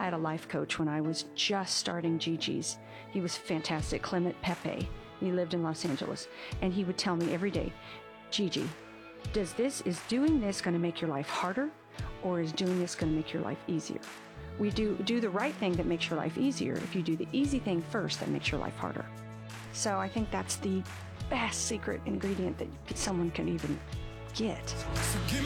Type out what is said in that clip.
had a life coach when I was just starting Gigi's. He was fantastic, Clement Pepe. He lived in Los Angeles. And he would tell me every day, Gigi, is doing this going to make your life harder, or is doing this going to make your life easier? We do the right thing that makes your life easier if you do the easy thing first that makes your life harder. So I think that's the best secret ingredient that someone can even get.